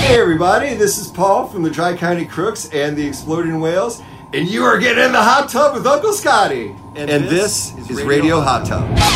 Hey everybody, this is Paul from the Tri-County Crooks and the Exploding Whales, and you are getting in the hot tub with Uncle Scotty. And this is Radio Hot Tub.